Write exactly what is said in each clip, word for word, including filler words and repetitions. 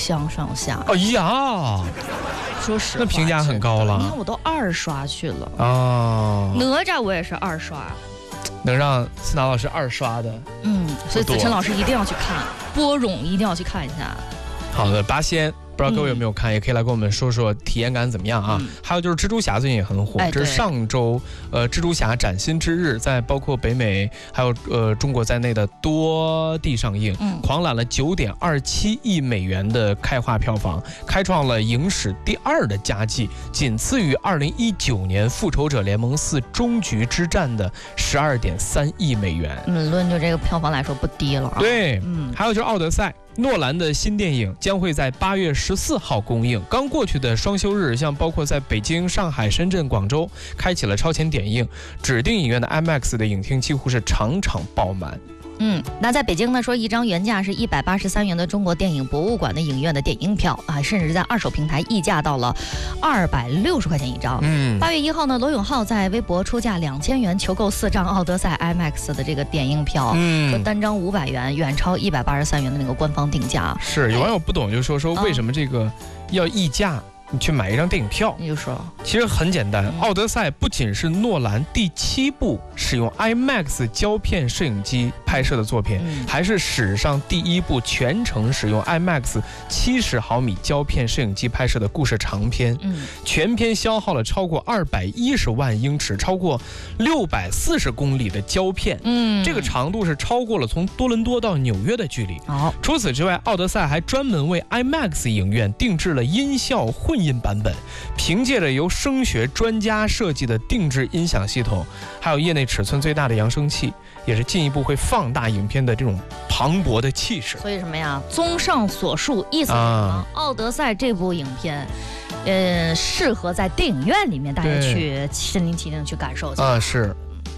相上下。 哎呀， 说实话， 那评价很高了。 你看我都二刷去了啊， 哪吒我也是二刷， 能让思南老师二刷的， 嗯，所以子晨老师一定要去看，波冗一定要去看一下。 好的，八仙。不知道各位有没有看，嗯、也可以来跟我们说说体验感怎么样啊？嗯、还有就是蜘蛛侠最近也很火，哎、这是上周呃蜘蛛侠崭新之日，在包括北美还有呃中国在内的多地上映，嗯、狂揽了九点二七亿美元的开画票房，开创了影史第二的佳绩，仅次于二零一九年复仇者联盟四终局之战的十二点三亿美元。 嗯，论就这个票房来说不低了啊。 对，嗯，还有就是奥德赛。诺兰的新电影将会在八月十四号公映。刚过去的双休日，像包括在北京、上海、深圳、广州，开启了超前点映，指定影院的 IMAX 的影厅几乎是场场爆满。 嗯，那在北京呢，说一张原价是一百八十三元的中国电影博物馆的影院的点映票啊，甚至在二手平台溢价到了二百六十块钱一张。嗯，八月一号呢，罗永浩在微博出价两千元求购四张奥德赛 IMAX 的这个点映票，嗯，说单张五百元，远超一百八十三元的那个官方定价。 是，有网友不懂就说说为什么这个要溢价？你去买一张电影票， 你就说， 其实很简单。奥德赛不仅是诺兰第七部使用 IMAX 胶片摄影机拍摄的作品，嗯、还是史上第一部全程使用 IMAX 七十毫米胶片摄影机拍摄的故事长片。嗯、全片消耗了超过二百一十万英尺，超过六百四十公里的胶片。嗯，这个长度是超过了从多伦多到纽约的距离。 哦， 除此之外，奥德赛还专门为 IMAX 影院定制了音效混音版本，凭借着由声学专家设计的定制音响系统，还有业内尺寸最大的扬声器，也是进一步会放大影片的这种磅礴的气势。 所以什么呀？综上所述，意思是什么？啊、奥德赛这部影片，呃，适合在电影院里面大家去身临其境去感受啊。是。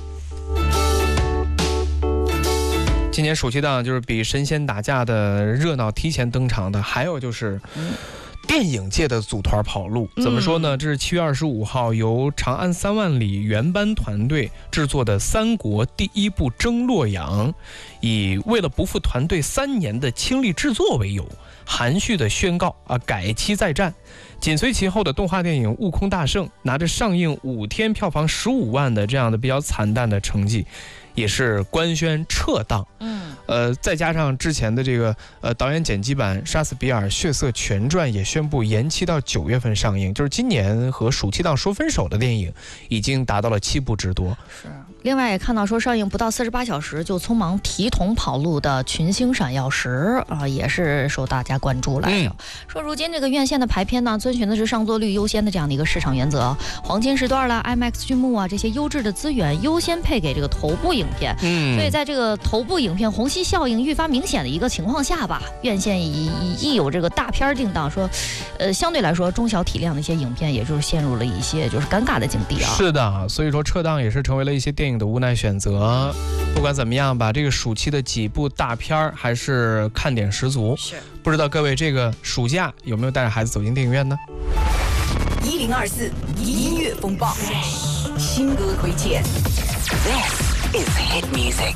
今年暑期档就是比神仙打架的热闹提前登场的，还有就是。嗯电影界的组团跑路，怎么说呢？这是七月二十五号由长安三万里原班团队制作的三国第一部《征洛阳》，以为了不负团队三年的倾力制作为由，含蓄的宣告啊改期再战。紧随其后的动画电影《悟空大圣》，拿着上映五天票房十五万的这样的比较惨淡的成绩，也是官宣撤档。嗯，呃，再加上之前的这个呃导演剪辑版《杀死比尔：血色全传》也宣布延期到九月份上映，就是今年和暑期档说分手的电影已经达到了七部之多。 是，另外也看到说上映不到四十八小时就匆忙提桶跑路的《群星闪耀时》啊，也是受大家关注来着。嗯、说如今这个院线的排片呢，遵循的是上座率优先的这样的一个市场原则，黄金时段啦、IMAX 剧目啊这些优质的资源优先配给这个头部影片。嗯，所以在这个头部影片虹吸效应愈发明显的一个情况下吧，院线一一有这个大片定档，说，呃，相对来说中小体量的一些影片，也就是陷入了一些就是尴尬的境地啊。 是的，所以说撤档也是成为了一些电影的无奈选择。不管怎么样吧，这个暑期的几部大片还是看点十足。 是， 不知道各位这个暑假有没有带着孩子走进电影院呢？ 一零二四音乐风暴，新歌推荐。This is hit music。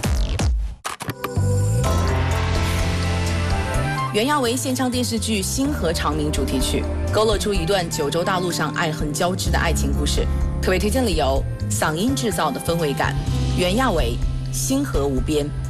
袁娅维献唱电视剧《星河长明》主题曲，勾勒出一段九州大陆上爱恨交织的爱情故事。特别推荐理由：嗓音制造的氛围感。袁娅维，《星河无边》。